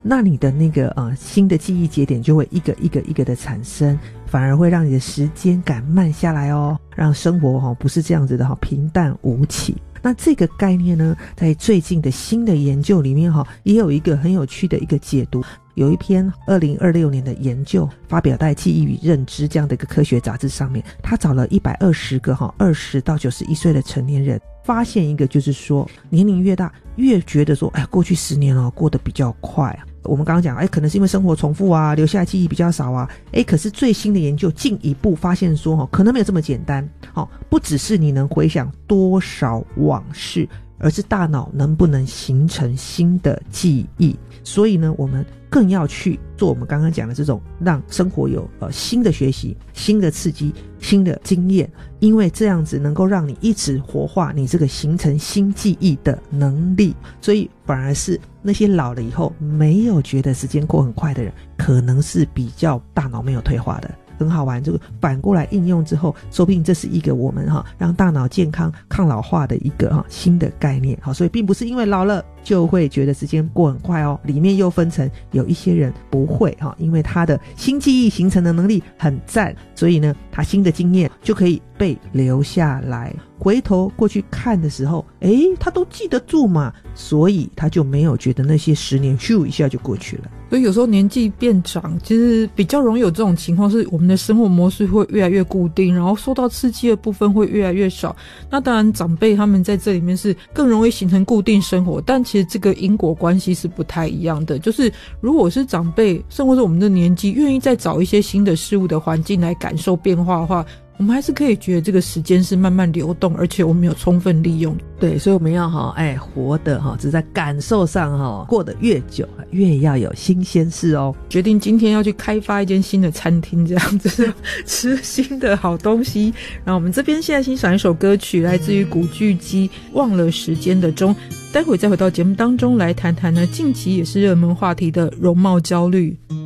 那你的那个新的记忆节点就会一个一个一个的产生，反而会让你的时间感慢下来哦，让生活不是这样子的平淡无奇。那这个概念呢，在最近的新的研究里面也有一个很有趣的一个解读。有一篇2026年的研究发表在《记忆与认知》这样的一个科学杂志上面，他找了120个20到91岁的成年人，发现一个就是说，年龄越大越觉得说过去10年过得比较快。我们刚刚讲可能是因为生活重复啊，留下的记忆比较少啊，可是最新的研究进一步发现说可能没有这么简单，不只是你能回想多少往事，而是大脑能不能形成新的记忆。所以呢，我们更要去做我们刚刚讲的这种让生活有新的学习、新的刺激、新的经验，因为这样子能够让你一直活化你这个形成新记忆的能力。所以反而是那些老了以后没有觉得时间过很快的人，可能是比较大脑没有退化的。很好玩，这个反过来应用之后，说不定这是一个我们让大脑健康抗老化的一个新的概念。所以并不是因为老了就会觉得时间过很快哦，里面又分成有一些人不会因为他的新记忆形成的能力很赞，所以呢他新的经验就可以被留下来，回头过去看的时候他都记得住嘛，所以他就没有觉得那些10年咻一下就过去了。 所以有时候年纪变长，其实比较容易有这种情况，是我们的生活模式会越来越固定，然后受到刺激的部分会越来越少。那当然长辈他们在这里面是更容易形成固定生活，但其实这个因果关系是不太一样的。就是如果是长辈甚或是我们的年纪愿意再找一些新的事物的环境来感受变化的话，我们还是可以觉得这个时间是慢慢流动，而且我们有充分利用。 对，所以我们要活得只在感受上过得越久越要有新鲜事哦。 决定今天要去开发一间新的餐厅，这样子吃新的好东西。然后我们这边现在欣赏一首歌曲，来自于古巨基《忘了时间的钟》。待会再回到节目当中来谈谈呢，近期也是热门话题的容貌焦虑。